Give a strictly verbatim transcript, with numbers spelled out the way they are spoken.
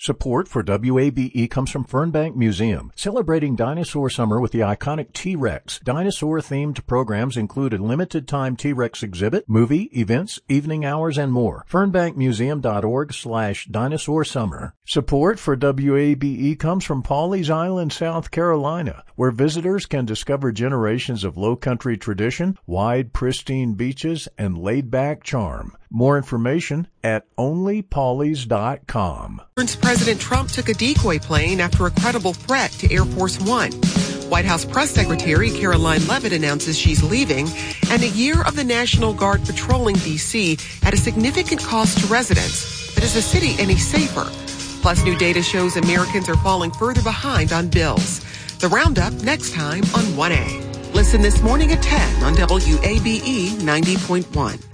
Support for W A B E comes from Fernbank Museum, celebrating dinosaur summer with the iconic T-Rex. Dinosaur-themed programs include a limited-time T-Rex exhibit, movie, events, evening hours, and more. fernbankmuseum.org slash dinosaur summer. Support for W A B E comes from Pawleys Island, South Carolina, where visitors can discover generations of low-country tradition, wide, pristine beaches, and laid-back charm. More information at only pawleys dot com. President Trump took a decoy plane after a credible threat to Air Force One. White House Press Secretary Caroline Leavitt announces she's leaving, and a year of the National Guard patrolling D C at a significant cost to residents. But is the city any safer? Plus, new data shows Americans are falling further behind on bills. The Roundup next time on one A. Listen this morning at ten on W A B E ninety point one.